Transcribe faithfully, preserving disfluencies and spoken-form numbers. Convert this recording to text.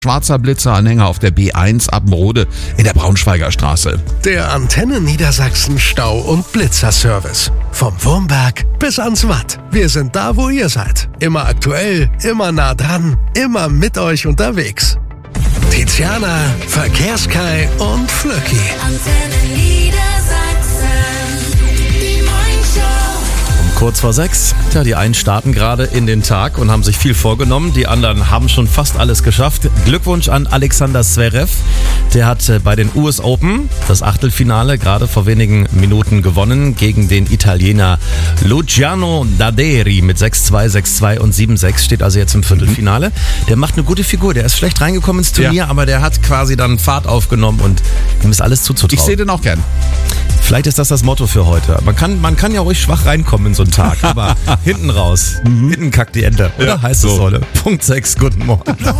Schwarzer Blitzeranhänger auf der B eins Appenrode in der Braunschweiger Straße. Der Antenne Niedersachsen Stau- und Blitzerservice. Vom Wurmberg bis ans Watt. Wir sind da, wo ihr seid. Immer aktuell, immer nah dran, immer mit euch unterwegs. Tiziana, Verkehrskai und Flöcki. Antenne Niedersachsen, die Morningshow. Kurz vor sechs. Tja, die einen starten gerade in den Tag und haben sich viel vorgenommen. Die anderen haben schon fast alles geschafft. Glückwunsch an Alexander Zverev. Der hat bei den U S Open das Achtelfinale gerade vor wenigen Minuten gewonnen gegen den Italiener Luciano Daderi mit sechs zwei, sechs zwei und sieben sechs. Steht also jetzt im Viertelfinale. Der macht eine gute Figur. Der ist schlecht reingekommen ins Turnier, Ja. aber der hat quasi dann Fahrt aufgenommen und ihm ist alles zuzutrauen. Ich sehe den auch gern. Vielleicht ist das das Motto für heute. Man kann, man kann ja ruhig schwach reinkommen in so einen Tag, aber hinten raus, hinten kackt die Ente, oder? Ja, heißt es so. heute. Punkt sechs, guten Morgen.